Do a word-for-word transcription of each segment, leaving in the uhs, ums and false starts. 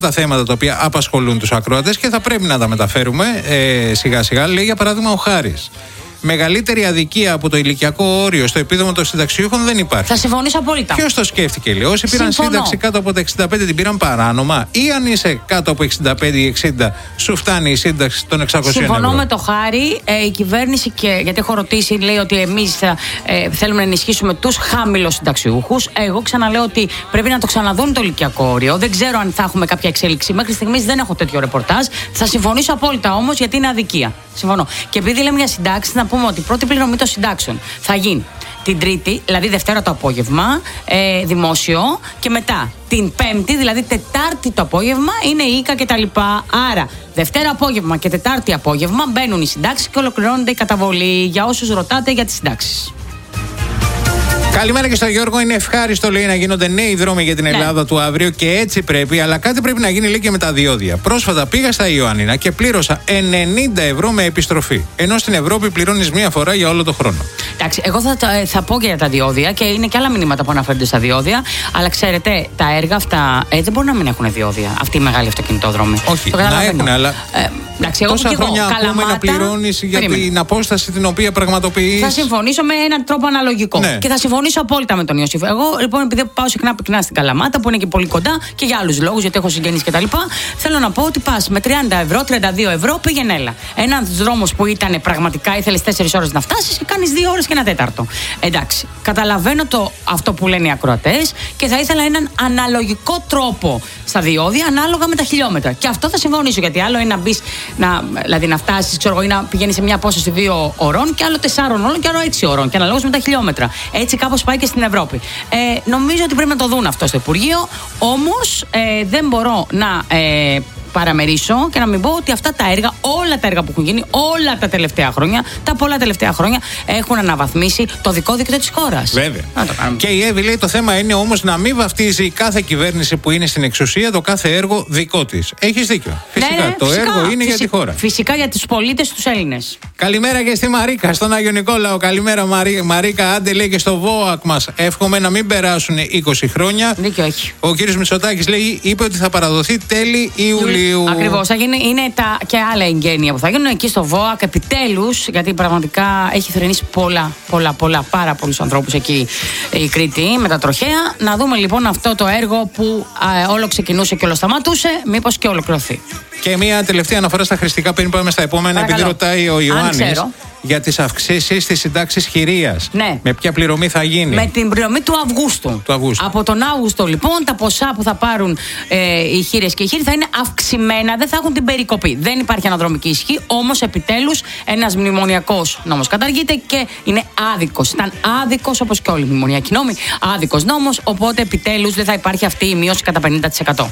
τα θέματα τα οποία απασχολούν τους ακροατές και θα πρέπει να τα μεταφέρουμε ε, σιγά σιγά. Λέει για παράδειγμα ο Χάρης: μεγαλύτερη αδικία από το ηλικιακό όριο στο επίδομα των συνταξιούχων δεν υπάρχει. Θα συμφωνήσω απόλυτα. Ποιος το σκέφτηκε, λέει? Όσοι πήραν Συμφωνώ. σύνταξη κάτω από τα εξήντα πέντε την πήραν παράνομα, ή αν είσαι κάτω από εξήντα πέντε ή εξήντα, σου φτάνει η σύνταξη των εξακοσίων Συμφωνώ ευρώ. με το Χάρη. Ε, η κυβέρνηση, και, γιατί έχω ρωτήσει, λέει ότι εμείς ε, θέλουμε να ενισχύσουμε τους χαμηλοσυνταξιούχους. Εγώ ξαναλέω ότι πρέπει να το ξαναδούν το ηλικιακό όριο. Δεν ξέρω αν θα έχουμε κάποια εξέλιξη. Μέχρι στιγμής δεν έχω τέτοιο ρεπορτάζ. Θα συμφωνήσω απόλυτα όμως, γιατί είναι αδικία. Συμφωνώ. Και επειδή λέμε για συντάξεις, να πούμε ότι η πρώτη πληρωμή των συντάξεων θα γίνει την Τρίτη, δηλαδή Δευτέρα το απόγευμα, ε, δημόσιο, και μετά την Πέμπτη, δηλαδή Τετάρτη το απόγευμα, είναι η ΙΚΑ κτλ. Άρα, Δευτέρα απόγευμα και Τετάρτη απόγευμα μπαίνουν οι συντάξεις και ολοκληρώνεται η καταβολή, για όσους ρωτάτε για τις συντάξεις. Καλημέρα και στον Γιώργο. Είναι ευχάριστο, λέει, να γίνονται νέοι δρόμοι για την Ελλάδα ναι. του αύριο, και έτσι πρέπει, αλλά κάτι πρέπει να γίνει, λέει, και με τα διόδια. Πρόσφατα πήγα στα Ιωάννινα και πλήρωσα ενενήντα ευρώ με επιστροφή. Ενώ στην Ευρώπη πληρώνεις μία φορά για όλο το χρόνο. Εντάξει, εγώ θα, θα πω και για τα διόδια, και είναι και άλλα μηνύματα που αναφέρονται στα διόδια. Αλλά ξέρετε, τα έργα αυτά ε, δεν μπορούν να μην έχουν διόδια. Αυτοί οι μεγάλοι αυτοκινητόδρομοι. Όχι, να έχουν, αλλά. Ε, εντάξει, εγώ τόσα και χρόνια εγώ, ακούμε να πληρώνεις για περίμενε. την απόσταση την οποία πραγματοποιείς. Θα συμφωνήσω με έναν τρόπο αναλογικό. Ναι. Και θα συμφωνήσω απόλυτα με τον Ιωσήφ. Εγώ λοιπόν, επειδή πάω συχνά πυκνά στην Καλαμάτα, που είναι και πολύ κοντά και για άλλους λόγους, γιατί έχω συγγενείς κτλ., θέλω να πω ότι πας με τριάντα ευρώ, τριάντα δύο ευρώ, πήγαινε έλα. Ένας δρόμος που ήταν πραγματικά, ήθελες τέσσερις ώρες να φτάσεις και κάνεις δύο ώρες και ένα τέταρτο. Εντάξει, καταλαβαίνω το, αυτό που λένε οι ακροατές, και θα ήθελα έναν αναλογικό τρόπο στα διόδια ανάλογα με τα χιλιόμετρα. Και αυτό θα συμφωνήσω, γιατί άλλο είναι να μπεις, να, δηλαδή να φτάσεις, ξέρω, ή να πηγαίνεις σε μια απόσταση δύο ωρών, και άλλο τεσσάρων ώρων, και άλλο έξι ώρων. Και αναλόγως με τα χιλιόμετρα. Έτσι κάπως πάει και στην Ευρώπη. Ε, νομίζω ότι πρέπει να το δουν αυτό στο Υπουργείο. Όμως ε, δεν μπορώ να ε, παραμερίσω και να μην πω ότι αυτά τα έργα, όλα τα έργα που έχουν γίνει όλα τα τελευταία χρόνια, τα πολλά τελευταία χρόνια, έχουν αναβαθμίσει το δικό δίκτυο της χώρας. Βέβαια. Και η Εύη λέει: το θέμα είναι όμως να μην βαφτίζει κάθε κυβέρνηση που είναι στην εξουσία το κάθε έργο δικό της. Έχεις δίκιο. Φυσικά. Ναι, ναι, το φυσικά, έργο είναι φυσικά, για τη χώρα. Φυσικά για τους πολίτες, τους Έλληνες. Καλημέρα και στη Μαρίκα, στον Άγιο Νικόλαο. Καλημέρα, Μαρί, Μαρίκα. Άντε, λέει, και στο ΒΟΑΚ μας. Εύχομαι να μην περάσουν είκοσι χρόνια. Δίκιο έχει. Ο κύριος Μητσοτάκης, λέει, είπε ότι θα παραδοθεί τέλη Ιουλίου. Ακριβώς. Είναι τα και άλλα εγγένεια που θα γίνουν εκεί στο ΒΟΑΚ επιτέλους, γιατί πραγματικά έχει θρηνήσει πολλά, πολλά, πολλά, πάρα πολλούς ανθρώπους εκεί η Κρήτη με τα τροχαία. Να δούμε λοιπόν αυτό το έργο που α, όλο ξεκινούσε και όλο σταματούσε, μήπως και ολοκληρωθεί. Και μια τελευταία αναφορά στα χρηστικά πριν πάμε στα επόμενα. Παρακαλώ. Επειδή ρωτάει ο Ιωάννης για τις αυξήσεις στις συντάξεις χειρίας. Ναι. Με ποια πληρωμή θα γίνει? Με την πληρωμή του Αυγούστου. του Αυγούστου. Από τον Αύγουστο λοιπόν τα ποσά που θα πάρουν ε, οι χείρες και οι χείροι θα είναι αυξημένα, δεν θα έχουν την περικοπή. Δεν υπάρχει αναδρομική ισχύ, όμως επιτέλους ένας μνημονιακός νόμος καταργείται και είναι άδικος. Ήταν άδικος, όπως και όλοι οι μνημονιακοί νόμοι, άδικος νόμος, οπότε επιτέλους δεν θα υπάρχει αυτή η μείωση κατά πενήντα τοις εκατό.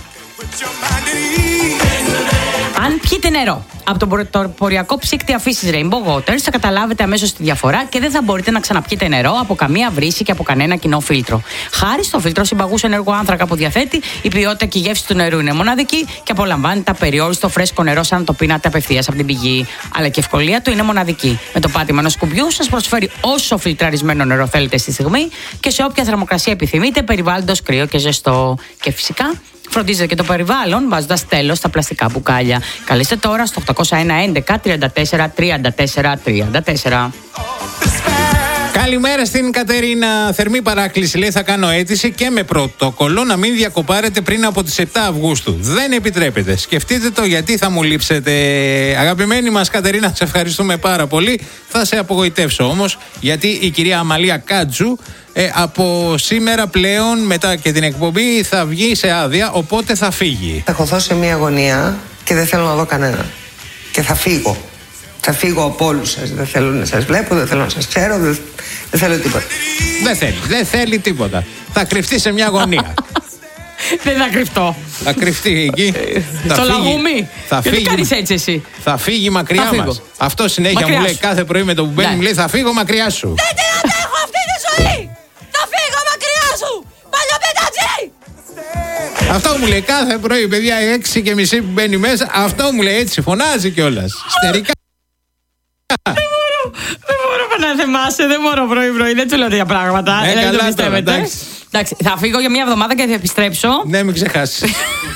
Αν πιείτε νερό από τον ποριακό ψύκτη αφήσης Rainbow Waters, θα καταλάβετε αμέσως τη διαφορά και δεν θα μπορείτε να ξαναπιείτε νερό από καμία βρύση και από κανένα κοινό φίλτρο. Χάρη στο φίλτρο συμπαγούς ενεργού άνθρακα που διαθέτει, η ποιότητα και η γεύση του νερού είναι μοναδική και απολαμβάνετε απεριόριστο φρέσκο νερό σαν να το πίνατε απευθείας από την πηγή. Αλλά και η ευκολία του είναι μοναδική. Με το πάτημα ενός κουμπιού σας προσφέρει όσο φιλτραρισμένο νερό θέλετε στη στιγμή και σε όποια θερμοκρασία επιθυμείτε, περιβάλλοντος κρύο και ζεστό. Και φυσικά φροντίζετε και το περιβάλλον βάζοντας τέλος στα πλαστικά μπουκάλια. Καλέστε τώρα στο οκτώ μηδέν ένα ένα τριάντα τέσσερα τριάντα τέσσερα τριάντα τέσσερα. Καλημέρα στην Κατερίνα. Θερμή παράκληση, λέει, θα κάνω αίτηση και με πρωτόκολλο να μην διακοπάρετε πριν από τις επτά Αυγούστου. Δεν επιτρέπεται. Σκεφτείτε το, γιατί θα μου λείψετε. Αγαπημένη μας Κατερίνα, σε ευχαριστούμε πάρα πολύ. Θα σε απογοητεύσω όμως, γιατί η κυρία Αμαλία Κάτζου ε, από σήμερα πλέον, μετά και την εκπομπή, θα βγει σε άδεια, οπότε θα φύγει. Θα χωθώ σε μια γωνία και δεν θέλω να δω κανένα. Και θα φύγω. Θα φύγω από όλους σας. Δεν θέλω να σας βλέπω, δεν θέλω να σας ξέρω, δεν, δεν θέλω τίποτα. Δεν θέλει, δεν θέλει τίποτα. Θα κρυφτεί σε μια γωνία. Δεν θα κρυφτώ. Θα κρυφτεί εκεί. Στο λαγούμι. Θα Γιατί φύγει, κάνεις έτσι εσύ? Θα φύγει μακριά θα μας. Αυτό συνέχεια μακριά μου λέει σου. Κάθε πρωί με το που μπαίνει, μου λέει θα φύγω μακριά σου. Δεν την αντέχω αυτή τη ζωή. Θα φύγω μακριά σου. Παλιοπετατζή. Αυτό μου λέει κάθε πρωί, παιδιά, έξι και μισή που μπαίνει μέσα. Αυτό μου λέει, έτσι φωνάζει κιόλας. Στερικά. Δεν μπορώ, δεν μπορώ να θεμάσαι, δεν μπορώ πρωί-πρωί, δεν του λέω τέτοια πράγματα. Ναι, δεν καλά το πιστεύετε. τώρα, εντάξει. Εντάξει, θα φύγω για μια εβδομάδα και θα επιστρέψω. Ναι, μην ξεχάσεις.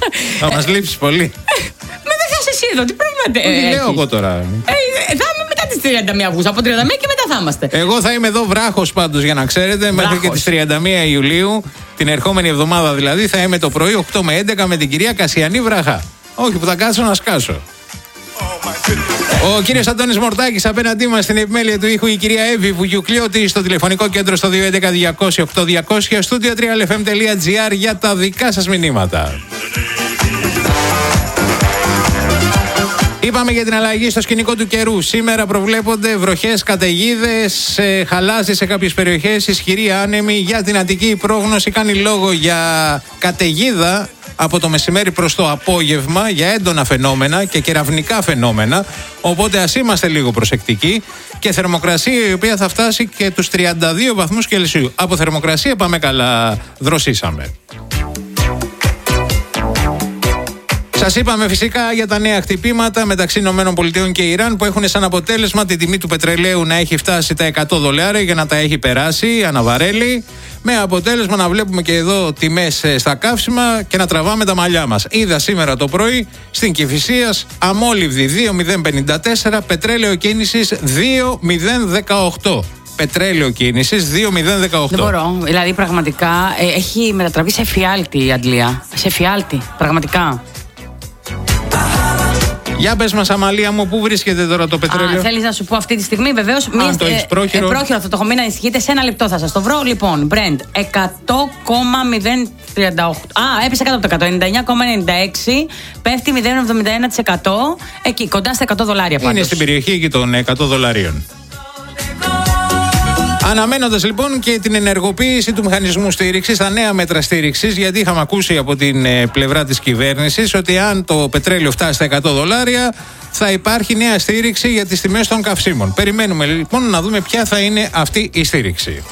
Θα μας λείψεις πολύ. Με δεν θα εσύ εδώ, τι πρόβλημα. Τι λέω εγώ τώρα. Θα είμαι μετά τις τριάντα μία Αυγούστου. Από τριάντα μία και μετά θα είμαστε. Εγώ θα είμαι εδώ βράχος πάντως, για να ξέρετε, μέχρι και τις τριάντα μία Ιουλίου. Την ερχόμενη εβδομάδα δηλαδή θα είμαι το πρωί οκτώ με έντεκα με την κυρία Κασιανή Βραχά. Όχι που θα κάτσω να σκάσω. Ο κύριος Αντώνης Μορτάκης απέναντί μας στην επιμέλεια του ήχου, η κυρία Εύη Βουγιουκλιώτη στο τηλεφωνικό κέντρο στο δύο έντεκα διακόσια οκτώ διακόσια, στούντιο τρία ελ εφ εμ τελεία τζι άρ για τα δικά σας μηνύματα. Είπαμε για την αλλαγή στο σκηνικό του καιρού. Σήμερα προβλέπονται βροχές, καταιγίδες, χαλάζει σε κάποιες περιοχές, ισχυρή άνεμη. Για την Αττική η πρόγνωση κάνει λόγο για καταιγίδα από το μεσημέρι προς το απόγευμα, για έντονα φαινόμενα και κεραυνικά φαινόμενα. Οπότε ας είμαστε λίγο προσεκτικοί. Και θερμοκρασία η οποία θα φτάσει και τους τριάντα δύο βαθμούς Κελσίου. Από θερμοκρασία πάμε καλά, δροσίσαμε. Σας είπαμε φυσικά για τα νέα χτυπήματα μεταξύ ΗΠΑ και Ιράν που έχουν σαν αποτέλεσμα την τιμή του πετρελαίου να έχει φτάσει τα εκατό δολάρια για να τα έχει περάσει αναβαρέλι. Με αποτέλεσμα να βλέπουμε και εδώ τιμές στα καύσιμα και να τραβάμε τα μαλλιά μας. Είδα σήμερα το πρωί στην Κηφισίας αμόλυβδη δύο μηδέν πενήντα τέσσερα, πετρέλαιο κίνησης δύο μηδέν δεκαοκτώ. Πετρέλαιο κίνησης δύο μηδέν δεκαοκτώ. Δεν μπορώ. Δηλαδή πραγματικά ε, έχει μετατραπεί σε φιάλτη η Αντλία. Σε φιάλτη. Πραγματικά. Για πες μας, Αμαλία μου, πού βρίσκεται τώρα το πετρέλαιο? Α, θέλεις να σου πω αυτή τη στιγμή, βεβαίως. Αν το έχεις πρόχειρο. Ε, πρόχειρο, θα το έχω, μην ανησυχείτε. Σε ένα λεπτό θα σας το βρω. Λοιπόν, Brent εκατό κόμμα μηδέν τριάντα οκτώ. Α, έπεσε κάτω από το εκατό. ενενήντα εννιά κόμμα ενενήντα έξι. Πέφτει μηδέν κόμμα εβδομήντα ένα τοις εκατό. Εκεί, κοντά στα εκατό δολάρια πάντως. Είναι στην περιοχή εκεί των εκατό δολαρίων. Αναμένοντας λοιπόν και την ενεργοποίηση του μηχανισμού στήριξης, τα νέα μέτρα στήριξης, γιατί είχαμε ακούσει από την ε, πλευρά της κυβέρνησης ότι αν το πετρέλαιο φτάσει στα εκατό δολάρια θα υπάρχει νέα στήριξη για τις τιμές των καυσίμων. Περιμένουμε λοιπόν να δούμε ποια θα είναι αυτή η στήριξη.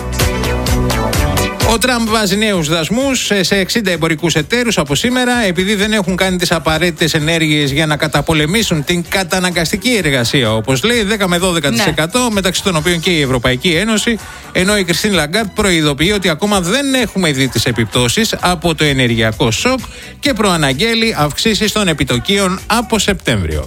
Ο Τραμπ βάζει νέους δασμούς σε εξήντα εμπορικούς εταίρους από σήμερα, επειδή δεν έχουν κάνει τις απαραίτητες ενέργειες για να καταπολεμήσουν την καταναγκαστική εργασία, όπως λέει, δέκα με δώδεκα τοις εκατό, ναι. Μεταξύ των οποίων και η Ευρωπαϊκή Ένωση, ενώ η Κριστίν Λαγκάρτ προειδοποιεί ότι ακόμα δεν έχουμε δει τις επιπτώσεις από το ενεργειακό σοκ και προαναγγέλει αυξήσεις των επιτοκίων από Σεπτέμβριο.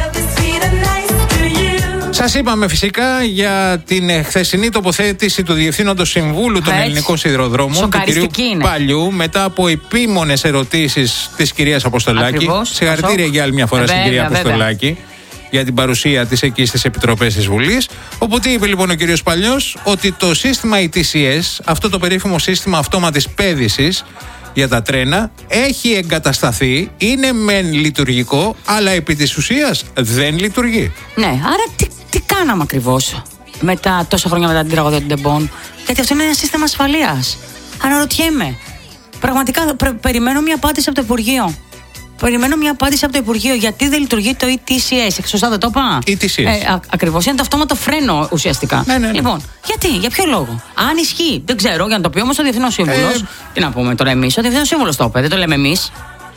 Σας είπαμε φυσικά για την χθεσινή τοποθέτηση του Διευθύνοντος Συμβούλου των Ελληνικών Σιδηροδρόμων, του κυρίου Παλιού, μετά από επίμονες ερωτήσεις της κυρίας Αποστολάκη. Συγχαρητήρια για άλλη μια φορά βέβαια, στην κυρία βέβαια. Αποστολάκη για την παρουσία της εκεί στις επιτροπές της Βουλής. Οπότε είπε λοιπόν ο κύριος Παλιός ότι το σύστημα ι τι σι ες, αυτό το περίφημο σύστημα αυτόματης πέδησης για τα τρένα, έχει εγκατασταθεί, είναι μεν λειτουργικό, αλλά επί της ουσίας δεν λειτουργεί. Ναι, άρα τι, τι κάναμε ακριβώς μετά τόσα χρόνια μετά την τραγωδία του Ντεμπόν? Γιατί αυτό είναι ένα σύστημα ασφαλείας. Αναρωτιέμαι. Πραγματικά πρε, περιμένω μια απάντηση από το Υπουργείο. Περιμένω μια απάντηση από το Υπουργείο γιατί δεν λειτουργεί το ι τι σι ες. Σωστά δεν το είπα? ι τι σι ες. Ε, ακριβώς, είναι το αυτόματο φρένο ουσιαστικά. Ναι, ναι, ναι. Λοιπόν, γιατί, για ποιο λόγο? Αν ισχύει, δεν ξέρω, για να το πει όμως ο Διεθνός Σύμβουλος. Ε... Τι να πούμε τώρα εμείς, ο Διεθνός Σύμβουλος το είπε, δεν το λέμε εμείς.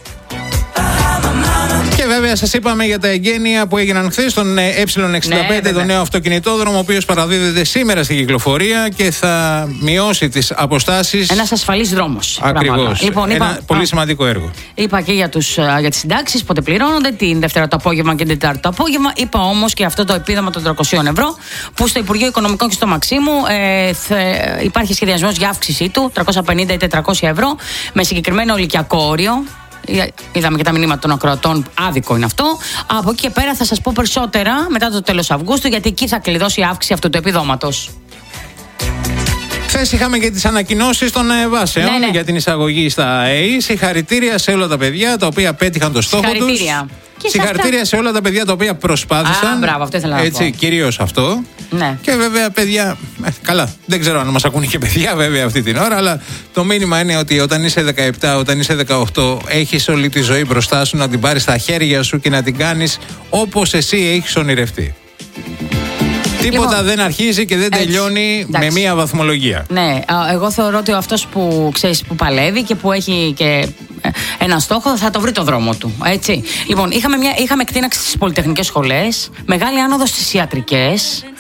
Και βέβαια σας είπαμε για τα εγγένεια που έγιναν χθες στον ε εξήντα πέντε, ναι, το νέο αυτοκινητόδρομο, ο οποίος παραδίδεται σήμερα στην κυκλοφορία και θα μειώσει τις αποστάσεις. Ένας ασφαλής δρόμος. Ακριβώς. Λοιπόν, ένα είπα, πολύ α, σημαντικό έργο. Είπα και για, τους, για τις συντάξεις, πότε πληρώνονται, την Δευτέρα το απόγευμα και την Τετάρτη το απόγευμα. Είπα όμως και αυτό το επίδομα των τριακόσια ευρώ, που στο Υπουργείο Οικονομικών και στο Μαξίμου ε, θε, υπάρχει σχεδιασμός για αύξησή του, τριακόσια πενήντα ή τετρακόσια ευρώ, με συγκεκριμένο ηλικιακό όριο. Είδαμε και τα μηνύματα των ακροατών, άδικο είναι αυτό. Από εκεί και πέρα θα σας πω περισσότερα μετά το τέλος Αυγούστου, γιατί εκεί θα κλειδώσει η αύξηση αυτού του επιδόματος. Χθες είχαμε και τις ανακοινώσεις των βάσεων, ναι, ναι, για την εισαγωγή στα ΑΕΗ. Συγχαρητήρια σε όλα τα παιδιά τα οποία πέτυχαν το στόχο τους. Συγχαρητήρια. Συγχαρητήρια αυτά σε όλα τα παιδιά τα οποία προσπάθησαν. Α, μπράβο, αυτό ήθελα να έτσι, πω. κυρίως αυτό. Ναι. Και βέβαια, παιδιά. Ε, καλά, δεν ξέρω αν μας ακούνε και παιδιά, βέβαια, αυτή την ώρα. Αλλά το μήνυμα είναι ότι όταν είσαι δεκαεπτά, όταν είσαι δεκαοκτώ, έχεις όλη τη ζωή μπροστά σου να την πάρεις στα χέρια σου και να την κάνεις όπως εσύ έχεις ονειρευτεί. Τίποτα λοιπόν, δεν αρχίζει και δεν έτσι, τελειώνει εντάξει, με μία βαθμολογία. Ναι, εγώ θεωρώ ότι αυτός που, ξέρεις, που παλεύει και που έχει και ένα στόχο θα το βρει το δρόμο του. Έτσι. Λοιπόν, είχαμε, μια, είχαμε εκτείναξη στις πολυτεχνικές σχολές, μεγάλη άνοδο στις ιατρικές.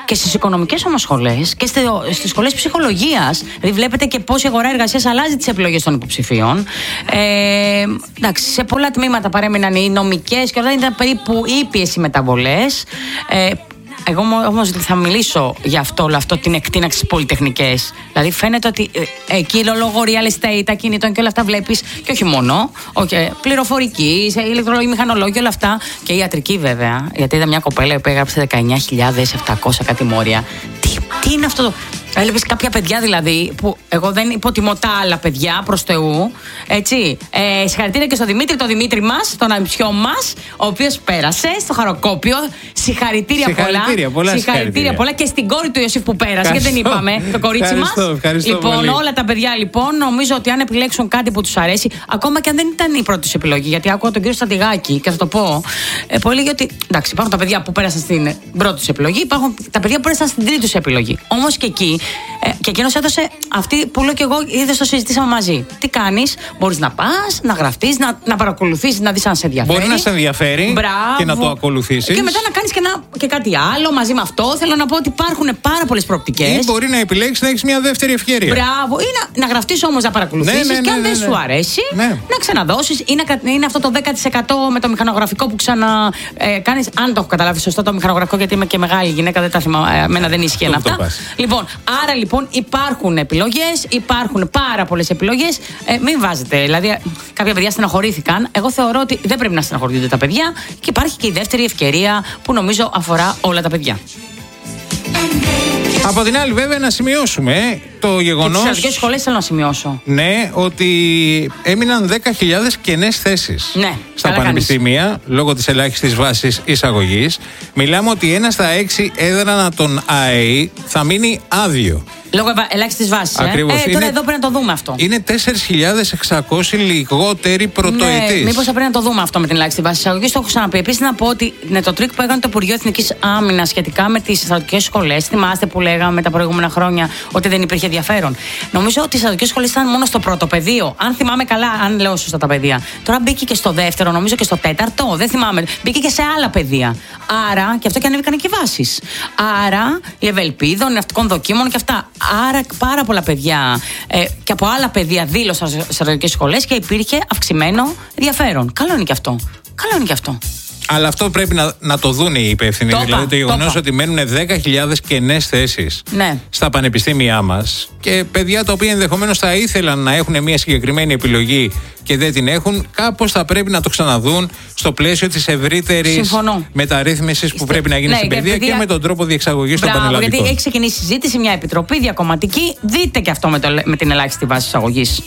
Και στις οικονομικές όμως σχολές και στις σχολές ψυχολογίας. Δηλαδή, βλέπετε και πώς η αγορά εργασίας αλλάζει τις επιλογές των υποψηφίων. Ε, εντάξει, σε πολλά τμήματα παρέμειναν οι νομικές και όλα ήταν περίπου ήπιες οι μεταβολές. Ε, Εγώ όμως θα μιλήσω για αυτό, όλο αυτό, την εκτείναξη στις πολυτεχνικές. Δηλαδή φαίνεται ότι ε, εκεί λόγω real estate, ακινήτων και όλα αυτά βλέπεις, και όχι μόνο, okay, πληροφορική, ηλεκτρολόγοι, μηχανολόγοι, όλα αυτά. Και ιατρική βέβαια, γιατί είδα μια κοπέλα που έγραψε δεκαεννιά χιλιάδες επτακόσια κάτι μόρια. Τι, τι είναι αυτό το... Έλεπες κάποια παιδιά δηλαδή, που εγώ δεν υποτιμώ τα άλλα παιδιά προς Θεού, έτσι. Ε, συγχαρητήρια και στον Δημήτρη, τον Δημήτρη μας, τον αμψιό μας, ο οποίος πέρασε στο Χαροκόπιο. Συγχαρητήρια, συγχαρητήρια πολλά. Συγχαρητήρια, συγχαρητήρια πολλά και στην κόρη του Ιωσήφ που πέρασε, γιατί δεν είπαμε, το κορίτσι μας. Λοιπόν, πολύ. Όλα τα παιδιά λοιπόν, νομίζω ότι αν επιλέξουν κάτι που τους αρέσει, ακόμα και αν δεν ήταν η πρώτη τους επιλογή, γιατί άκουγα τον κύριο Στρατηγάκη και θα το πω, ε, πολύ γιατί, εντάξει, υπάρχουν τα παιδιά που πέρασαν στην πρώτη τους επιλογή, υπάρχουν τα παιδιά που πέρασαν στην τρίτη τους επιλογή. Όμως και εκεί. Ε, και εκείνος έδωσε αυτή που λέω και εγώ, είδες, το συζητήσαμε μαζί. Τι κάνεις, μπορείς να πας, να γραφτείς, να, να παρακολουθείς, να δεις αν σε ενδιαφέρει. Μπορεί να σε ενδιαφέρει. Μπράβο. Και να το ακολουθήσεις. Και μετά να κάνεις και, και κάτι άλλο μαζί με αυτό. Θέλω να πω ότι υπάρχουν πάρα πολλές προοπτικές. Ή μπορεί να επιλέξεις να έχεις μια δεύτερη ευκαιρία. Μπράβο. Ή να, να γραφτείς όμως να παρακολουθήσεις. Ναι, ναι, ναι, και αν ναι, ναι, ναι. δεν σου αρέσει, ναι. να ξαναδώσεις. Ή να είναι αυτό το δέκα τοις εκατό με το μηχανογραφικό που ξανα ε, κάνεις. Αν το έχω καταλάβει σωστά το μηχανογραφικό, γιατί είμαι και μεγάλη γυναίκα, δεν τα θυμάμαι. Εμένα δεν ίσχυαν αυτά. Λοιπόν, άρα λοιπόν υπάρχουν επιλογές, υπάρχουν πάρα πολλές επιλογές. Ε, μην βάζετε. Δηλαδή, κάποια παιδιά στεναχωρήθηκαν. Εγώ θεωρώ ότι δεν πρέπει να στεναχωρούνται τα παιδιά και υπάρχει και η δεύτερη ευκαιρία που νομίζω αφορά όλα τα παιδιά. Από την άλλη, βέβαια, να σημειώσουμε το γεγονός. Στις κρατικές σχολές θέλω να σημειώσω. Ναι, ότι έμειναν δέκα χιλιάδες κενές θέσεις ναι, στα πανεπιστήμια κάνεις. Λόγω της ελάχιστης βάσης εισαγωγής. Μιλάμε ότι ένα στα έξι έδρανα των ΑΕΗ θα μείνει άδειο. Λόγω ελάχιστης βάσης. Ακριβώς. Ε, ε, τώρα είναι, εδώ πρέπει να το δούμε αυτό. Είναι τέσσερις χιλιάδες εξακόσιοι λιγότεροι πρωτοετής. Ναι, μήπως θα πρέπει να το δούμε αυτό με την ελάχιστη βάση εισαγωγής. Το έχω ξαναπεί. Επίσης, να πω ότι ναι, το τρίκ που έκανε το Υπουργείο Εθνικής Άμυνας σχετικά με τις στρατιωτικές σχολές, θυμάστε που λέγαμε τα προηγούμενα χρόνια ότι δεν υπήρχε ενδιαφέρον. Νομίζω ότι οι στρατιωτικές σχολές ήταν μόνο στο πρώτο πεδίο. Αν θυμάμαι καλά, αν λέω σωστά τα παιδεία. Τώρα μπήκε και στο δεύτερο, νομίζω και στο τέταρτο. Δεν θυμάμαι. Μπήκε και σε άλλα παιδεία. Άρα, και αυτό και ανέβηκαν και βάσεις. Άρα, η Ευελπίδων, ναυτικών δοκίμων και αυτά. Άρα πάρα πολλά παιδιά ε, και από άλλα παιδιά δήλωσαν σε στρατιωτικές σχολές και υπήρχε αυξημένο ενδιαφέρον. Καλό είναι και αυτό. Καλό είναι και αυτό. Αλλά αυτό πρέπει να, να το δουν οι υπεύθυνοι. Το δηλαδή το γεγονός ότι μένουν δέκα χιλιάδες κενές θέσεις ναι. στα πανεπιστήμια μας και παιδιά τα οποία ενδεχομένως θα ήθελαν να έχουν μια συγκεκριμένη επιλογή και δεν την έχουν, κάπως θα πρέπει να το ξαναδούν στο πλαίσιο της ευρύτερης μεταρρύθμισης που πρέπει να γίνει ναι, στην παιδεία παιδεία... και με τον τρόπο διεξαγωγής των πανελλαδικών. Γιατί έχει ξεκινήσει συζήτηση, μια επιτροπή διακομματική. Δείτε και αυτό με, το, με την ελάχιστη βάση εισαγωγής.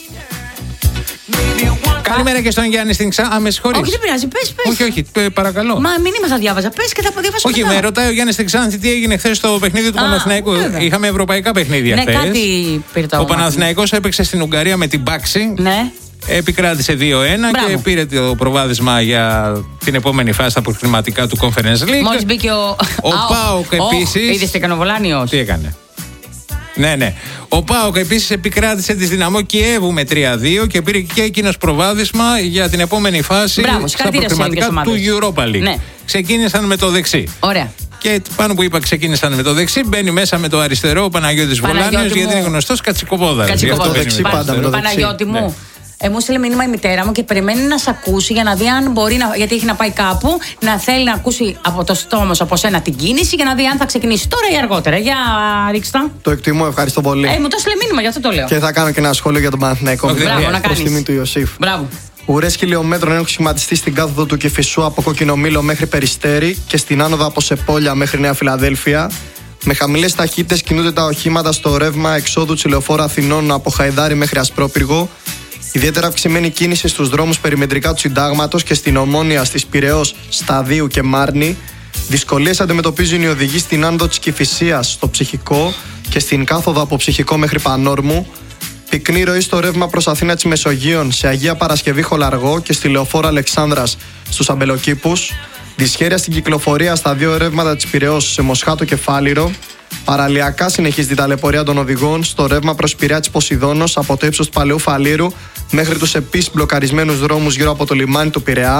Καλημέρα και στον Γιάννη στην Ξάνθη. Α, με συγχωρείς. Όχι, δεν πειράζει, πες, πες. Όχι, όχι, πέ, παρακαλώ. Μα μήνυμα θα διάβαζα. Πες και θα διαβάσω. Όχι, μετά. με ρωτάει ο Γιάννης στην Ξάνθη τι έγινε χθες στο παιχνίδι του Α, Παναθηναϊκού. Βέβαια. Είχαμε ευρωπαϊκά παιχνίδια ναι, χθες. Κάτι πήρε το ο Παναθηναϊκός έπαιξε στην Ουγγαρία με την Πάξη. Ναι. Επικράτησε δύο ένα και πήρε το προβάδισμα για την επόμενη φάση στα προκριματικά του Conference League. Μόλις μπήκε ο. Ο ΠΑΟΚ επίσης. Είδες τι έκανε ο Βολάνιος. Τι έκανε. Ναι, ναι. Ο ΠΑΟΚ επίσης επικράτησε τη Δυναμό Κιέβου με τρία δύο και πήρε και εκείνος προβάδισμα για την επόμενη φάση. Μπράβο, στα προκριματικά του Europa League. Ναι. Ξεκίνησαν με το δεξί. Ωραία. Και πάνω που είπα ξεκίνησαν με το δεξί, μπαίνει μέσα με το αριστερό ο Παναγιώτης Βολάνιος, γιατί είναι γνωστός κατσικοπόδαρας. Κατσικοπόδαρας. Παναγιώτη μου. Ναι. Ε, μου στείλε μήνυμα η μητέρα μου και περιμένει να σε ακούσει για να δει αν μπορεί να. Γιατί έχει να πάει κάπου, να θέλει να ακούσει από το στόμα από σένα την κίνηση για να δει αν θα ξεκινήσει τώρα ή αργότερα. Για ρίξτε τα. Το εκτιμώ, ευχαριστώ πολύ. Ε, μου το στείλε μήνυμα, γι' αυτό το λέω. Και θα κάνω και ένα σχόλιο για τον Παναθηναϊκό. Μπράβο, να προς τιμή του Ιωσήφ. Μπράβο. Ουρές χιλιόμετρων έχουν σχηματιστεί στην κάθοδο του Κηφισού από Κοκκινομήλο μέχρι Περιστέρι και στην άνοδο από Σεπόλια μέχρι Νέα Φιλαδέλφια. Με χαμηλές ταχύτητες κινούνται τα οχήματα στο ρεύμα εξόδου της Λεωφόρου Αθηνών από Χαϊδάρι μέχρι Ασπρόπυργο. Ιδιαίτερα αυξημένη κίνηση στους δρόμους περιμετρικά του Συντάγματος και στην Ομόνια, στις Πειραιώς, Σταδίου και Μάρνη. Δυσκολίες αντιμετωπίζουν οι οδηγοί στην άνοδο της Κηφισίας στο Ψυχικό και στην κάθοδο από Ψυχικό μέχρι Πανόρμου. Πυκνή ροή στο ρεύμα προς Αθήνα της Μεσογείων σε Αγία Παρασκευή Χολαργό και στη Λεωφόρο Αλεξάνδρας στους Αμπελοκήπους. Δυσχέρεια στην κυκλοφορία στα δύο ρεύματα της Πειραιώς σε Μοσχάτο και Φάληρο. Παραλιακά συνεχίζει η ταλαιπωρία των οδηγών στο ρεύμα προς Πειραιά της Ποσειδώνος από το ύψος του Παλαιού Φαλήρου μέχρι τους επίσης μπλοκαρισμένους δρόμους γύρω από το λιμάνι του Πειραιά.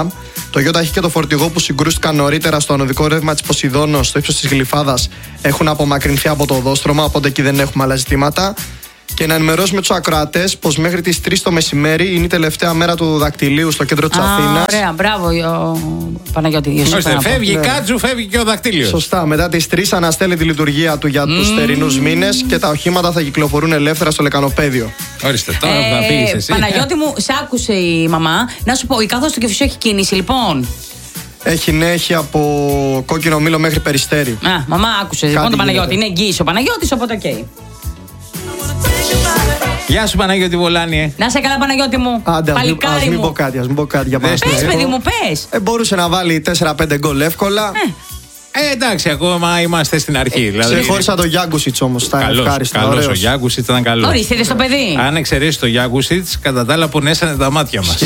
Το ΙΧ και το φορτηγό που συγκρούστηκαν νωρίτερα στο ανωδικό ρεύμα της Ποσειδώνος στο ύψος της Γλυφάδας έχουν απομακρυνθεί από το οδόστρωμα, οπότε εκεί δεν έχουμε άλλα ζητήματα. Και να ενημερώσουμε τους ακροατές πως μέχρι τις τρεις το μεσημέρι είναι η τελευταία μέρα του δακτυλίου στο κέντρο της Αθήνας. Ωραία, μπράβο, ο... Παναγιώτη. Ορίστε, φεύγει ναι. Κάτσου, φεύγει και ο δακτύλιος. Σωστά, μετά τις τρεις αναστέλει τη λειτουργία του για τους mm. θερινούς μήνες και τα οχήματα θα κυκλοφορούν ελεύθερα στο λεκανοπέδιο. Ορίστε, τώρα ε, θα πεις εσύ. Παναγιώτη μου, σ' άκουσε η μαμά. Να σου πω, η κάθοδος του Κηφισού έχει κίνηση, λοιπόν. Έχει ναι, έχει από Κόκκινο Μήλο μέχρι Περιστέρι. Α, μαμά, άκουσε. Λοιπόν, τον Παναγιώτη. Είναι εγγύης ο Παναγιώτης, οπότε οκ. Okay. Γεια σου Παναγιώτη Βολάνη. Να σε καλά Παναγιώτη μου. Άντε, παλικάρι ας μην μου. πω κάτι, ας μην πω κάτι για Πες παιδί μου, πες. Ε, μπορούσε να βάλει τέσσερα πέντε γκολ εύκολα. Ε. Ε, εντάξει, ακόμα είμαστε στην αρχή. Ε, δηλαδή... Ξεχώρισα το Γιάγκουσιτς όμως. Καλός, καλός ο Γιάγκουσιτς ήταν καλός. Ορίστε, είδες το παιδί. Αν εξαιρέσει το Γιάγκουσιτς, κατά τα άλλα πονέσανε τα μάτια μας.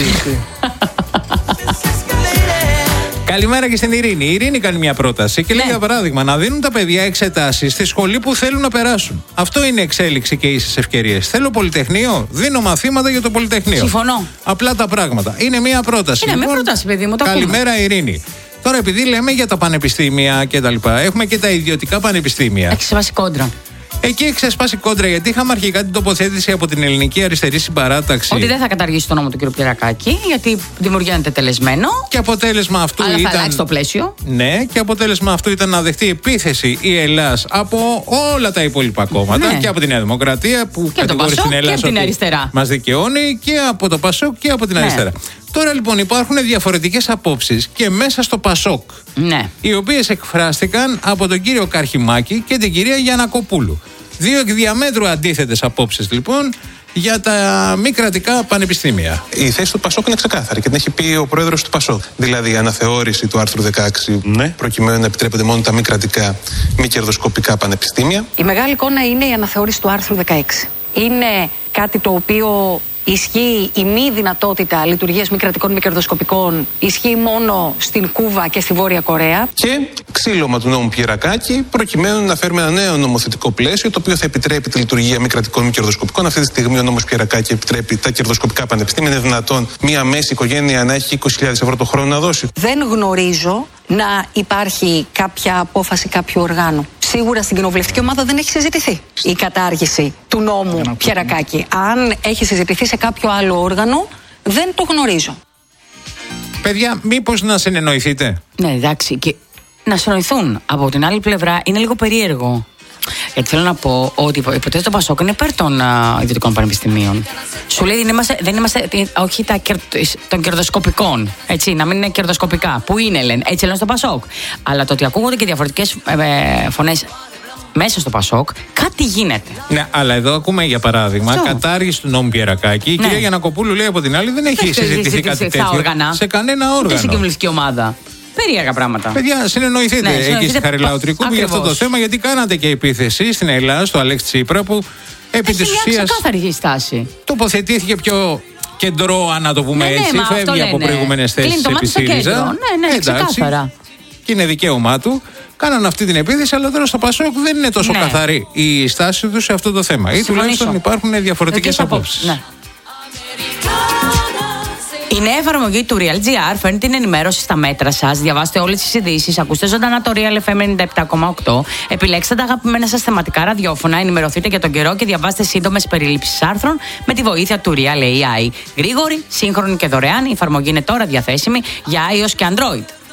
Καλημέρα και στην Ειρήνη. Η Ειρήνη κάνει μια πρόταση και ναι. λέει για παράδειγμα να δίνουν τα παιδιά εξετάσεις στη σχολή που θέλουν να περάσουν. Αυτό είναι εξέλιξη και ίσες ευκαιρίες. Θέλω πολυτεχνείο, δίνω μαθήματα για το πολυτεχνείο. Συμφωνώ. Απλά τα πράγματα. Είναι μια πρόταση. Είναι λοιπόν, μια πρόταση, παιδί μου. Το καλημέρα, ακούμε. Ειρήνη. Τώρα, επειδή λέμε για τα πανεπιστήμια και τα λοιπά, έχουμε και τα ιδιωτικά πανεπιστήμια. Έχει σπάσει κόντρα. Εκεί έχει ξεσπάσει κόντρα, γιατί είχαμε αρχικά την τοποθέτηση από την Ελληνική Αριστερή Συμπαράταξη. Ότι δεν θα καταργήσει το νόμο του κ. Πιερακάκη, γιατί δημιουργείται τελεσμένο. Και αποτέλεσμα αυτού αλλά ήταν. Θα αλλάξει το πλαίσιο. Ναι, και αποτέλεσμα αυτού ήταν να δεχτεί επίθεση η Ελλάς από όλα τα υπόλοιπα κόμματα. Ναι. Και από τη Νέα Δημοκρατία που κατηγορεί την Ελλάς ότι μας δικαιώνει, και από το Πασόκ και από την ναι. αριστερά. Τώρα λοιπόν υπάρχουν διαφορετικές απόψεις και μέσα στο Πασόκ. Ναι. Οι οποίες εκφράστηκαν από τον κύριο Καρχιμάκη και την κυρία Γιαννακοπούλου. Δύο εκ διαμέτρου αντίθετες απόψεις λοιπόν για τα μη κρατικά πανεπιστήμια. Η θέση του Πασόκ είναι ξεκάθαρη και την έχει πει ο πρόεδρος του Πασόκ. Δηλαδή η αναθεώρηση του άρθρου δεκαέξι, ναι. προκειμένου να επιτρέπεται μόνο τα μη κρατικά, μη κερδοσκοπικά πανεπιστήμια. Η μεγάλη εικόνα είναι η αναθεώρηση του άρθρου δεκαέξι. Είναι κάτι το οποίο ισχύει η μη δυνατότητα λειτουργίας μη κρατικών μη κερδοσκοπικών, ισχύει μόνο στην Κούβα και στη Βόρεια Κορέα. Και ξύλωμα του νόμου Πιερακάκη, προκειμένου να φέρουμε ένα νέο νομοθετικό πλαίσιο, το οποίο θα επιτρέπει τη λειτουργία μη κρατικών μη κερδοσκοπικών. Αυτή τη στιγμή ο νόμος Πιερακάκη επιτρέπει τα κερδοσκοπικά πανεπιστήμια. Είναι δυνατόν μία μέση οικογένεια να έχει είκοσι χιλιάδες ευρώ το χρόνο να δώσει? Δεν γνωρίζω να υπάρχει κάποια απόφαση κάποιου οργάνου. Σίγουρα στην κοινοβουλευτική ομάδα δεν έχει συζητηθεί η κατάργηση του νόμου Πιερακάκη. Αν έχει συζητηθεί σε κάποιο άλλο όργανο, δεν το γνωρίζω. Παιδιά, μήπως να συνεννοηθείτε? Ναι, εντάξει. Και να συνοηθούν. Από την άλλη πλευρά είναι λίγο περίεργο. Γιατί θέλω να πω ότι υποτίθεται το Πασόκ είναι υπέρ των uh, ιδιωτικών πανεπιστημίων. Σου λέει δεν είμαστε, δεν είμαστε όχι τα, των κερδοσκοπικών. Έτσι, να μην είναι κερδοσκοπικά. Πού είναι, λένε. Έτσι λένε στο Πασόκ. Αλλά το ότι ακούγονται και διαφορετικές ε, φωνές μέσα στο Πασόκ, κάτι γίνεται. Ναι, αλλά εδώ ακούμε για παράδειγμα so. κατάργηση του νόμου Πιερακάκη. Η ναι. κυρία Γιαννακοπούλου λέει από την άλλη δεν έχει συζητηθεί κάτι τέτοιο όργανα. σε κανένα όργανο. Ούτε στην κοινοβουλευτική ομάδα. Περίεργα πράγματα. Παιδιά, συνεννοηθείτε ναι, εκεί στη Χαριλάου Τρικούπη για αυτό το θέμα, γιατί κάνατε και επίθεση στην Ελλάδα, στο Αλέξη Τσίπρα, που επί της ουσίας. Έχει μια ξεκάθαρη στάση. Τοποθετήθηκε πιο κεντρώα, να το πούμε ναι, έτσι. Ναι, φεύγει από προηγούμενες θέσεις επί ΣΥΡΙΖΑ. Ναι, ναι, ξεκάθαρα. Και είναι δικαίωμά του. Κάναν αυτή την επίθεση, αλλά τώρα στο Πασόκ δεν είναι τόσο ναι. καθαρή η στάση του σε αυτό το θέμα. Ή τουλάχιστον υπάρχουν διαφορετικές απόψεις. Ναι. Η νέα εφαρμογή του Real.gr φέρνει την ενημέρωση στα μέτρα σας. Διαβάστε όλες τις ειδήσεις. Ακούστε ζωντανά το Real εφ εμ ενενήντα επτά κόμμα οκτώ. Επιλέξτε τα αγαπημένα σας θεματικά ραδιόφωνα. Ενημερωθείτε για τον καιρό και διαβάστε σύντομες περιλήψεις άρθρων με τη βοήθεια του Real έι άι. Γρήγορη, σύγχρονη και δωρεάν. Η εφαρμογή είναι τώρα διαθέσιμη για iOS και Android.